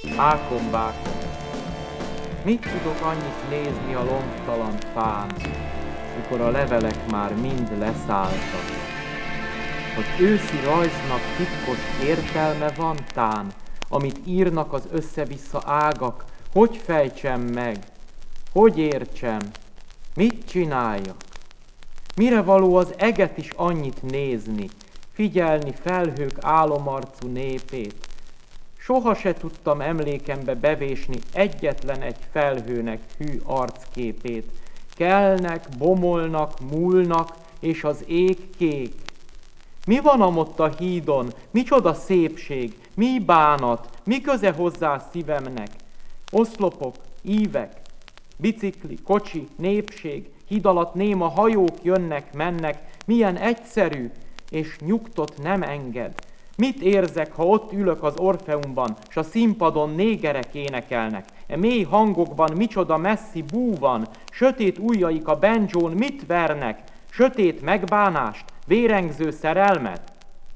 Ákom-bákom, mit tudok annyit nézni a lombtalan fán, mikor a levelek már mind leszálltak? Az őszi rajznak titkos értelme van tán, amit írnak az össze-vissza ágak, hogy fejtsem meg, hogy értsem, mit csináljak? Mire való az eget is annyit nézni, figyelni felhők álomarcú népét? Soha se tudtam emlékembe bevésni egyetlen egy felhőnek hű arcképét. Kelnek, bomolnak, múlnak, és az ég kék. Mi van amott a hídon? Micsoda szépség? Mi bánat? Mi köze hozzá a szívemnek? Oszlopok, ívek, bicikli, kocsi, népség, híd alatt néma hajók jönnek, mennek, milyen egyszerű, és nyugtot nem enged. Mit érzek, ha ott ülök az Orfeumban, s a színpadon négerek énekelnek? E mély hangokban micsoda messzi bú van, sötét ujjaik a banjón mit vernek? Sötét megbánást, vérengző szerelmet?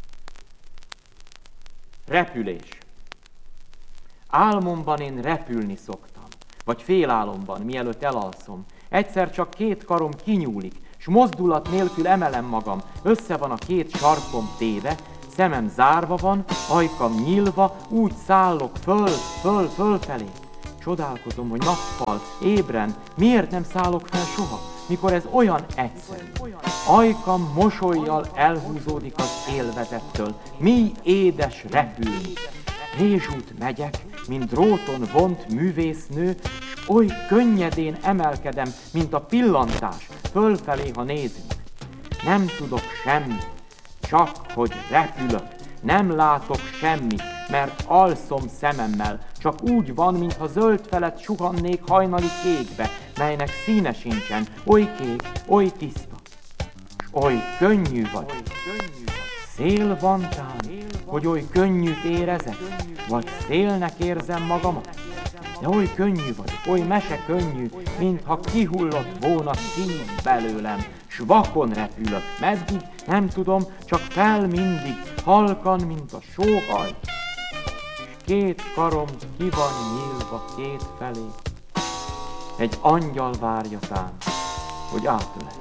Repülés. Álmomban én repülni szoktam, vagy félálomban, mielőtt elalszom. Egyszer csak két karom kinyúlik, s mozdulat nélkül emelem magam, össze van a két sarkom téve, szemem zárva van, ajkam nyílva, úgy szállok fölfelé. Csodálkozom, hogy nappal, ébren, miért nem szállok fel soha, mikor ez olyan egyszerű. Ajkam mosollyal elhúzódik az élvezettől, mi édes repülni. Rézsút megyek, mint dróton vont művésznő, s oly könnyedén emelkedem, mint a pillantás, fölfelé, ha nézünk. Nem tudok semmit, csak hogy repülök, nem látok semmit, mert alszom szememmel, csak úgy van, mintha zöld felett suhannék hajnali kékbe, melynek színe sincsen, oly kék, oly tiszta, s oly könnyű vagy. Szél van tán, hogy oly könnyűt érezek, vagy szélnek érzem magamat? De oly könnyű vagy, oly mese könnyű, mintha kihullott volna szív belőlem, s vakon repülök, meddig, nem tudom, csak fel mindig, halkan, mint a sóhaj. S két karom ki van nyílva két felé, egy angyal várja tán, hogy átölelje.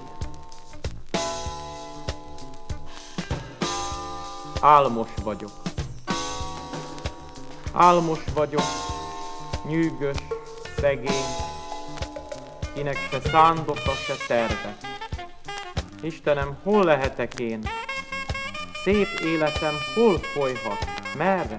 Álmos vagyok, nyűgös, szegény, kinek se szándoka, se terve. Istenem, hol lehetek én? Szép életem hol folyhat? Merre?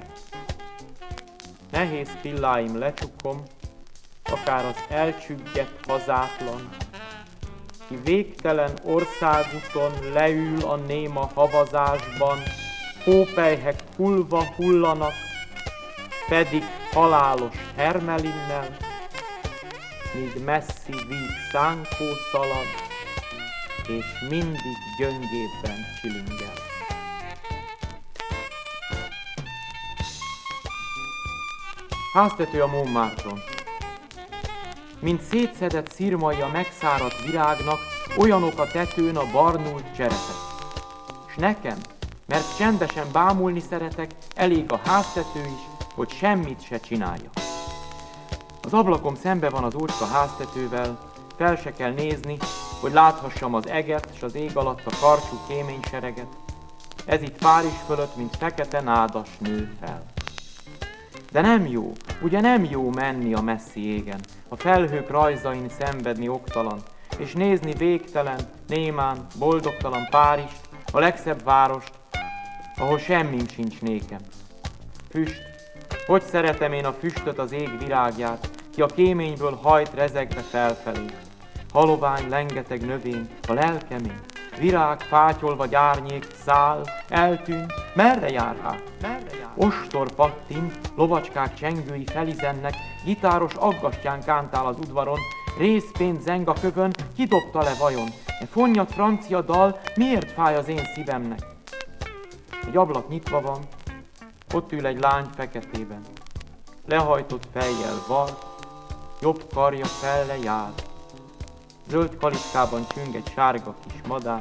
Nehéz pilláim lecsukom, akár az elcsüggett hazátlan, ki végtelen országúton leül a néma havazásban, hópelyhek hullva hullanak, pedig halálos Hermelinnel, míg messzi víg szánkó szalad, és mindig gyöngédben csilingel. Háztető a Montmartre-on. Mint szétszedett szirmai a megszáradt virágnak, olyanok a tetőn a barnult cserepek. S nekem, mert csendesen bámulni szeretek, elég a háztető is, hogy semmit se csinálja. Az ablakom szembe van az ócska háztetővel, fel se kell nézni, hogy láthassam az eget, s az ég alatt a karcsú kéménysereget. Ez itt Párizs fölött, mint fekete nádas nő fel. De nem jó, ugye nem jó menni a messzi égen, a felhők rajzain szenvedni oktalan, és nézni végtelen, némán, boldogtalan Párizst, a legszebb várost, ahol semmim sincs nékem. Füst, hogy szeretem én a füstöt, az ég virágját, ki a kéményből hajt rezegve felfelé. Halovány, lengeteg növény, a lelkemén, virág, fátyol vagy árnyék, száll, eltűnt, merre jár hát? Ostor pattint, lovacskák csengői felizennek, gitáros aggastyán kántál az udvaron, részpénz zeng a kövön, kidobta le vajon? E fonnyat francia dal miért fáj az én szívemnek? Egy ablak nyitva van, ott ül egy lány feketében, lehajtott fejjel var, jobb karja felle jár. Zöld kalitkában csüng egy sárga kis madár.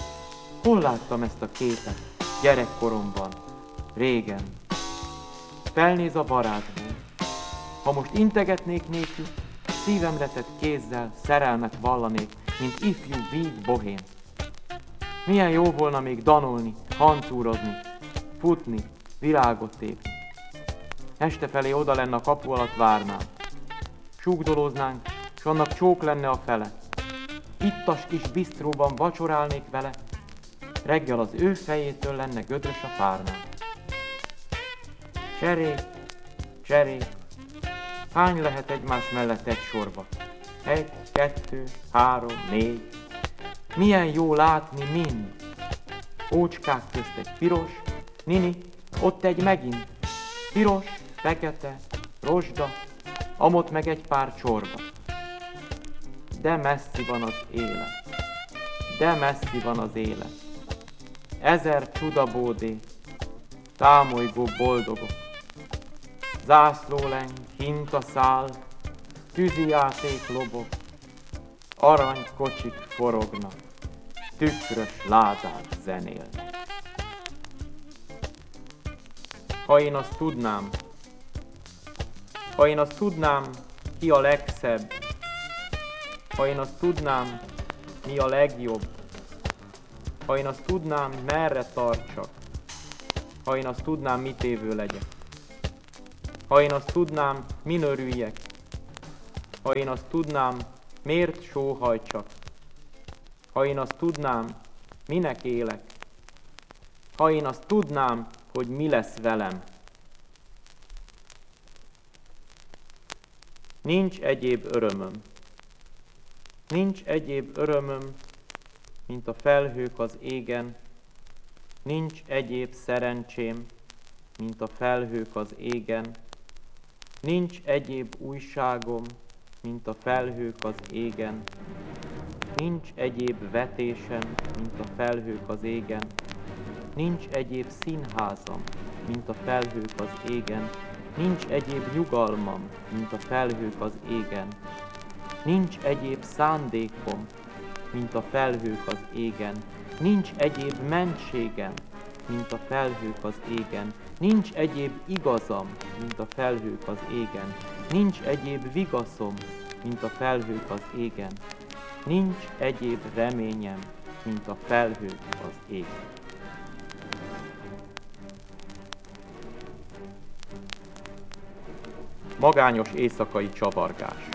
Hol láttam ezt a képet? Gyerekkoromban, régen. felnéz a varázsból. Ha most integetnék nékük, szívemre tett kézzel szerelmet vallanék, mint ifjú víg bohém. Milyen jó volna még danolni, hancúrozni, futni, virágot tépni. Este felé oda lenne a kapu alatt várnám. Súgdolóznánk, s annak csók lenne a fele. Ittas kis bisztróban vacsorálnék vele, reggel az ő fejétől lenne gödrös a párnám. Cserék, cserék, hány lehet egymás mellett egy sorba? 1, 2, 3, 4. Milyen jó látni mind. Ócskák közt egy piros, nini, ott egy megint. Piros, fekete, rozsda, amott meg egy pár csorba. De messzi van az élet, de messzi van az élet. 1000 csudabódé, támolygó boldogok. Zászlóleng, hintaszál, tűzijáték lobog, aranykocsik forognak, tükrös ládák zenélnek. Ha én azt tudnám, ki a legszebb, ha én azt tudnám, mi a legjobb, ha én azt tudnám, merre tartsak, ha én azt tudnám, mit évő legyek, ha én azt tudnám, min örüljek, ha én azt tudnám, miért sóhajtsak, ha én azt tudnám, minek élek, ha én azt tudnám, hogy mi lesz velem. Nincs egyéb örömöm, mint a felhők az égen, nincs egyéb szerencsém, mint a felhők az égen, nincs egyéb újságom, mint a felhők az égen, nincs egyéb vetésem, mint a felhők az égen, nincs egyéb színházam, mint a felhők az égen, nincs egyéb nyugalmam, mint a felhők az égen, nincs egyéb szándékom, mint a felhők az égen, nincs egyéb mentségem, mint a felhők az égen, nincs egyéb igazam, mint a felhők az égen, nincs egyéb vigaszom, mint a felhők az égen, nincs egyéb reményem, mint a felhők az égen. Magányos éjszakai csavargás.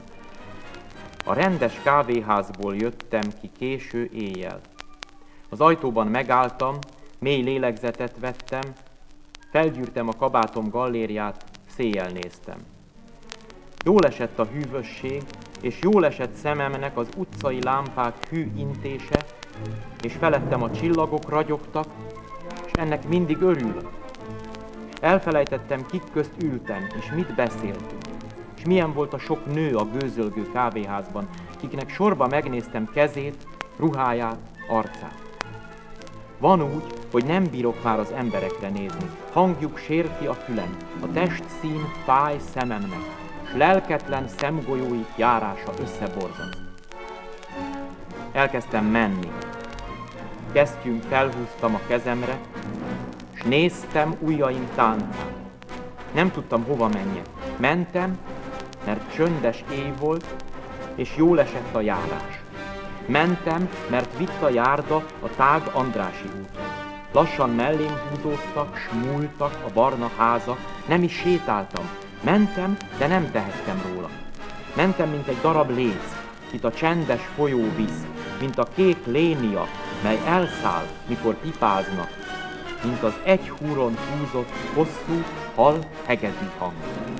A rendes kávéházból jöttem ki késő éjjel. Az ajtóban megálltam, mély lélegzetet vettem, felgyűrtem a kabátom gallériát, széjjel néztem. Jól esett a hűvösség, és jól esett szememnek az utcai lámpák hű intése, és felettem a csillagok ragyogtak, és ennek mindig örülök. Elfelejtettem, kik közt ültem, és mit beszéltünk, és milyen volt a sok nő a gőzölgő kávéházban, kiknek sorba megnéztem kezét, ruháját, arcát. Van úgy, hogy nem bírok már az emberekre nézni, hangjuk sérti a fülem, a testszín fáj szememnek, s lelketlen szemgolyóik járása összeborzat. Elkezdtem menni. Kesztyűm felhúztam a kezemre, s néztem ujjaim táncát. Nem tudtam, hova menjek. Mentem, mert csöndes éj volt, és jól esett a járás. Mentem, mert vitt a járda a tág Andrássy úton. Lassan mellém húzódtak, s múltak a barna házak, nem is sétáltam. Mentem, de nem tehettem róla. Mentem, mint egy darab léc, itt a csendes folyó visz, mint a kék lénia, mely elszáll, mikor pipáznak, mint az egy húron húzott, hosszú, hal, hegedű hang.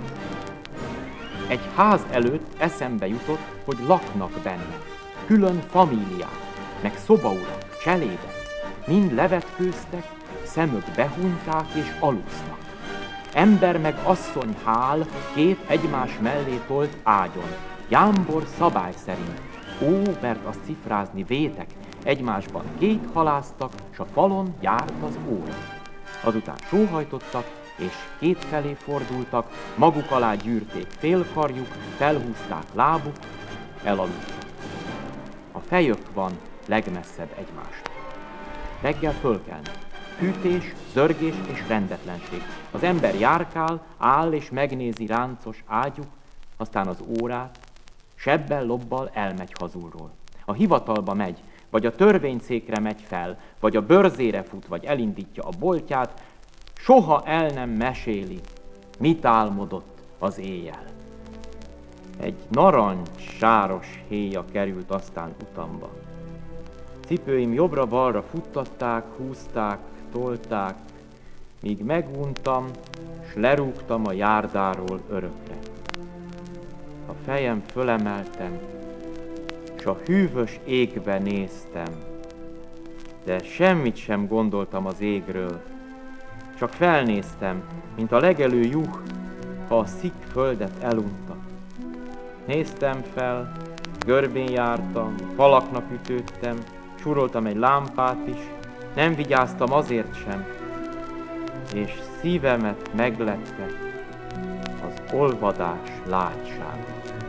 Egy ház előtt eszembe jutott, hogy laknak benne, külön famíliák, meg szobaurak, cselédek, mind levetkőztek, szemök behunták és alusznak. Ember meg asszony hál, két egymás mellé tolt ágyon, jámbor szabály szerint. Ó, mert azt cifrázni vétek, egymásban kékhaláztak, s a falon járt az óra. Azután sóhajtottak, és kétfelé fordultak, maguk alá gyűrték félkarjuk, felhúzták lábuk, elaludtak. A fejük van legmesszebb egymástól. Reggel fölkelnek, Fűtés, zörgés és rendetlenség. Az ember járkál, áll és megnézi ráncos ágyuk, aztán az órát, sebbel lobbal elmegy hazulról. A hivatalba megy, vagy a törvényszékre megy fel, vagy a bőrzére fut, vagy elindítja a boltját, soha el nem meséli, mit álmodott az éjjel. Egy narancs-sáros héja került aztán utamba. Cipőim jobbra-balra futtatták, húzták, tolták, míg meguntam, s lerúgtam a járdáról örökre. A fejem fölemeltem, s a hűvös égbe néztem, de semmit sem gondoltam az égről, csak felnéztem, mint a legelő juh, ha a szik földet elunta. Néztem fel, görbén jártam, falaknak ütődtem, súroltam egy lámpát is, nem vigyáztam azért sem, és szívemet meglepte az olvadás lágysága.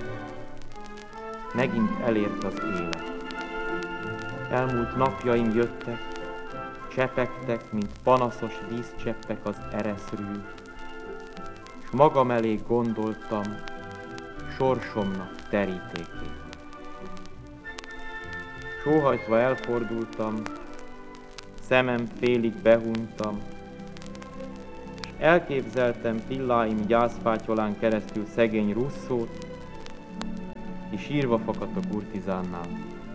Megint elért az élet. Elmúlt napjaim jöttek, csepegtek, mint panaszos vízcseppek az ereszről, s magam elé gondoltam sorsomnak terítékét. Sóhajtva elfordultam, szemem félig behuntam, és elképzeltem pilláim gyászfátyolán keresztül szegény Russzót, ki sírva fakadt a kurtizánnál.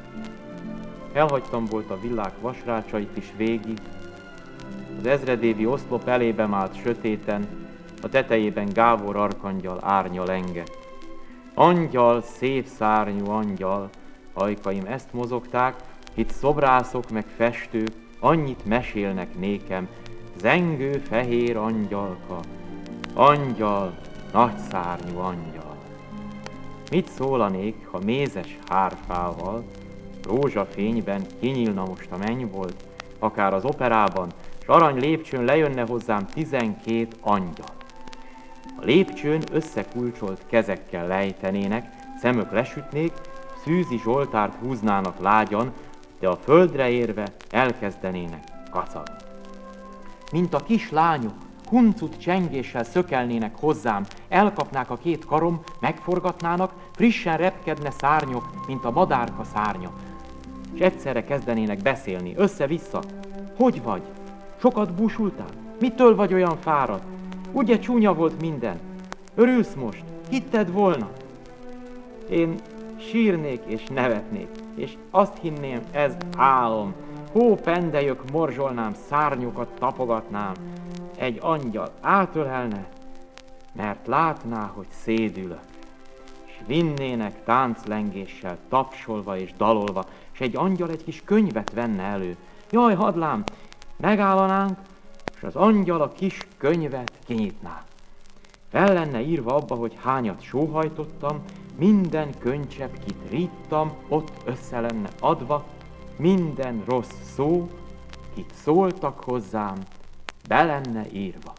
Elhagytam volt a világ vasrácsait is végig, az ezredévi oszlop elében állt sötéten, a tetejében Gábor arkangyal árnya lengett. Angyal, szép szárnyú angyal, ajkaim ezt mozogták, itt szobrászok meg festők annyit mesélnek nékem, zengő fehér angyalka, angyal, nagyszárnyú angyal. Mit szólanék, ha mézes hárfával, rózsafényben kinyílna most a mennybolt, akár az operában, s arany lépcsőn lejönne hozzám 12 angyal. A lépcsőn összekulcsolt kezekkel lejtenének, szemök lesütnék, szűzi zsoltárt húznának lágyan, de a földre érve elkezdenének kacagni. Mint a kis lányok, huncut csengéssel szökelnének hozzám, elkapnák a két karom, megforgatnának, frissen repkedne szárnyok, mint a madárka szárnya. És egyszerre kezdenének beszélni, össze-vissza. Hogy vagy? Sokat búsultál? Mitől vagy olyan fáradt? Ugye csúnya volt minden? Örülsz most? Hitted volna? Én sírnék és nevetnék, és azt hinném, ez álom. Hópendejök morzsolnám, szárnyokat tapogatnám. Egy angyal átölelne, mert látná, hogy szédülök. És vinnének tánclengéssel, tapsolva és dalolva, és egy angyal egy kis könyvet venne elő. Jaj, hadlám, megállanánk, és az angyal a kis könyvet kinyitná. El lenne írva abba, hogy hányat sóhajtottam, minden könycseppkit rittam, ott össze lenne adva, minden rossz szó, kit szóltak hozzám, be lenne írva.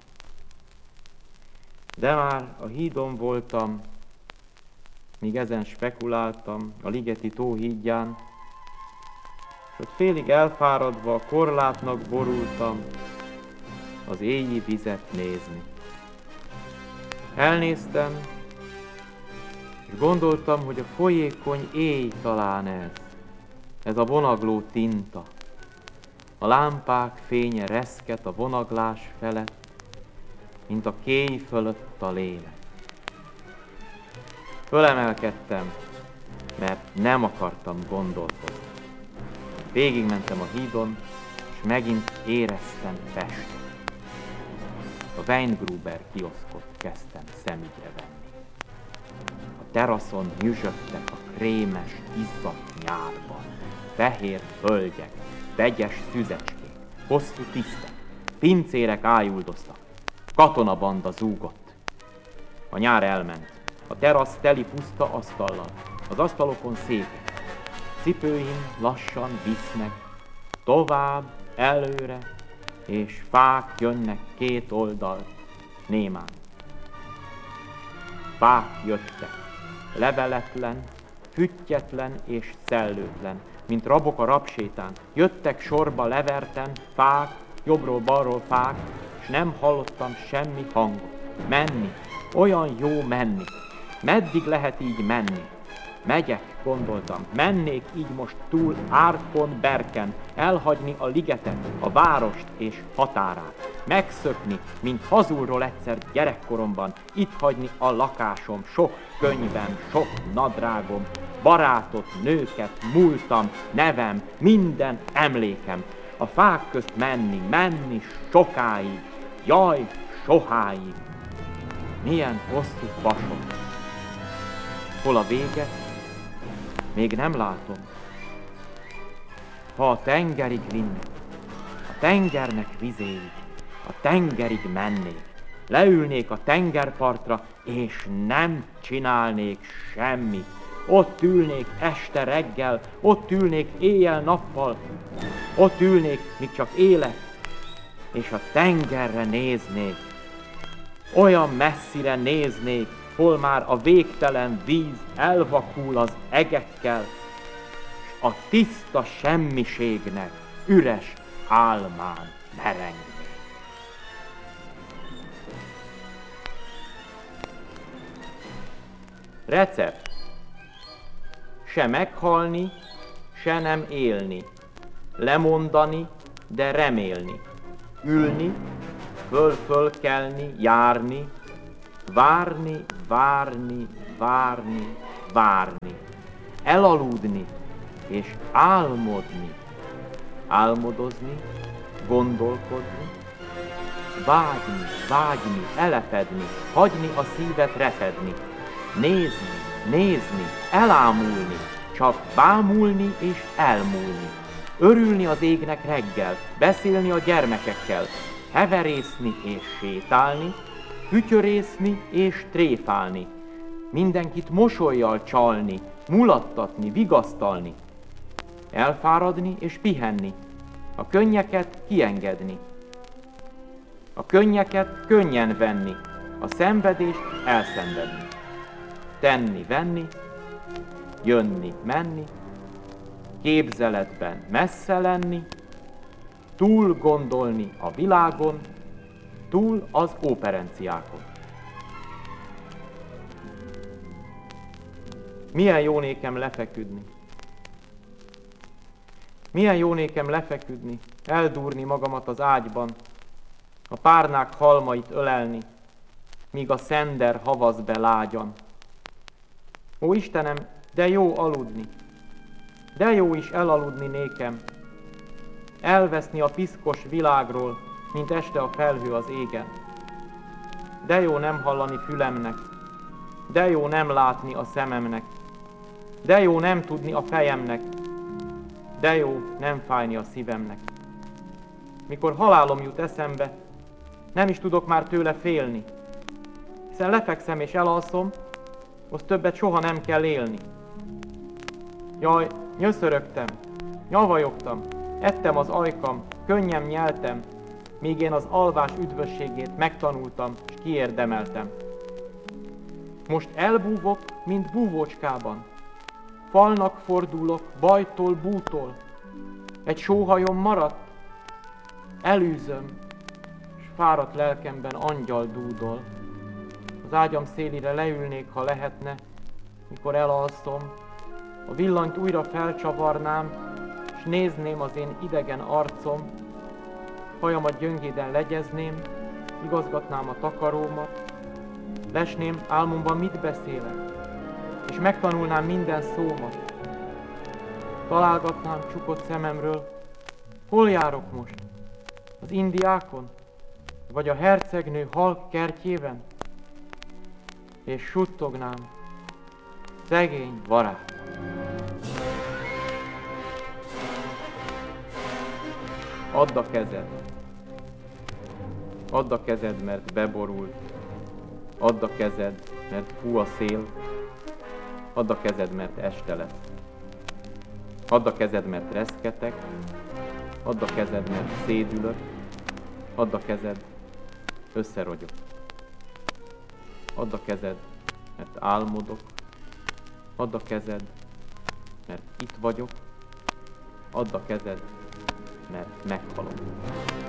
De már a hídon voltam, míg ezen spekuláltam, a Ligeti tó hídján, és ott félig elfáradva a korlátnak borultam az éji vizet nézni. Elnéztem, és gondoltam, hogy a folyékony éj talán ez a vonagló tinta. A lámpák fénye reszket a vonaglás felett, mint a kéj fölött a lélek. Fölemelkedtem, mert nem akartam gondolkozni. Végigmentem a hídon, és megint éreztem Pestet. A Weingruber kioszkot kezdtem szemügyre venni. A teraszon nyüzsögtek a krémes, izzadt nyárban, fehér hölgyek, vegyes szüzecskék, hosszú tisztek, pincérek ájuldoztak, katonabanda zúgott. A nyár elment, a terasz teli puszta asztallal, az asztalokon székek, cipőim lassan visznek, tovább, előre, és fák jönnek két oldalt, némán. Fák jöttek, leveletlen, füttyetlen és szellőtlen, mint rabok a rabsétán, jöttek sorba leverten, fák, jobbról-balról fák, s nem hallottam semmi hangot. Menni, olyan jó menni. Meddig lehet így menni? Megyek, gondoltam, mennék így most túl árkon, berken, elhagyni a ligetet, a várost és határát. Megszökni, mint hazulról egyszer gyerekkoromban, itt hagyni a lakásom, sok könyvem, sok nadrágom, barátot, nőket, múltam, nevem, minden emlékem. A fák közt menni sokáig, jaj, soháig. Milyen hosszú vasok. Hol a vége? Még nem látom. Ha a tengerig vinnek, a tengernek vizéig, a tengerig mennék, leülnék a tengerpartra, és nem csinálnék semmit. Ott ülnék este reggel, ott ülnék éjjel-nappal, ott ülnék, míg csak élek, és a tengerre néznék. Olyan messzire néznék, hol már a végtelen víz elvakul az egekkel, s a tiszta semmiségnek üres álmán merengnék. Recept. Se meghalni, se nem élni, lemondani, de remélni, ülni, föl-fölkelni, járni, várni, várni, várni, várni, elaludni és álmodni, álmodozni, gondolkodni, vágyni, vágyni, elepedni, hagyni a szívet repedni, nézni, nézni, elámulni, csak bámulni és elmúlni, örülni az égnek reggel, beszélni a gyermekekkel, heverészni és sétálni, fütyörészni és tréfálni, mindenkit mosollyal csalni, mulattatni, vigasztalni, elfáradni és pihenni, a könnyeket kiengedni, a könnyeket könnyen venni, a szenvedést elszenvedni, tenni, venni, jönni, menni, képzeletben messze lenni, túl gondolni a világon, túl az operenciákon. Milyen jó nékem lefeküdni. Milyen jó nékem lefeküdni, eldúrni magamat az ágyban, a párnák halmait ölelni, míg a szender havaz be lágyan. Ó Istenem, de jó aludni, de jó is elaludni nékem, elveszni a piszkos világról, mint este a felhő az égen. De jó nem hallani fülemnek, de jó nem látni a szememnek, de jó nem tudni a fejemnek, de jó nem fájni a szívemnek. Mikor halálom jut eszembe, nem is tudok már tőle félni, hiszen lefekszem és elalszom, az többet soha nem kell élni. Jaj, nyöszörögtem, nyavajogtam, ettem az ajkam, könnyem nyeltem, míg én az alvás üdvösségét megtanultam, és kiérdemeltem. Most elbúvok, mint búvócskában, falnak fordulok, bajtól, bútól, egy sóhajom maradt, elűzöm, és fáradt lelkemben angyal dúdol. Az ágyam szélére leülnék, ha lehetne, mikor elalszom, a villanyt újra felcsavarnám, és nézném az én idegen arcom, hajamat gyöngéden legyezném, igazgatnám a takarómat, lesném álmomban mit beszélek, és megtanulnám minden szómat. Találgatnám csukott szememről, hol járok most? Az Indiákon? Vagy a hercegnő halk kertjében? És suttognám, szegény varázs. Add a kezed. Add a kezed, mert beborult. Add a kezed, mert fú a szél. Add a kezed, mert este lesz. Add a kezed, mert reszketek. Add a kezed, mert szédülök. Add a kezed, összerogyok. Add a kezed, mert álmodok. Add a kezed, mert itt vagyok. Add a kezed, mert meghalok.